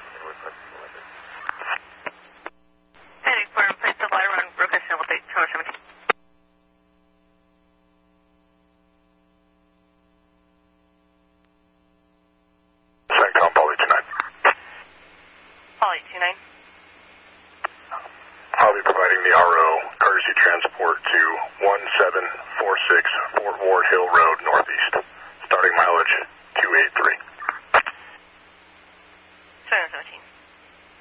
Heading for place of fly run, Brooklyn, Level 8, Tower 17. CENTCOM, Poly 29. Poly 29. I'll be providing the RO courtesy transport to 1746 Fort Ward Hill Road,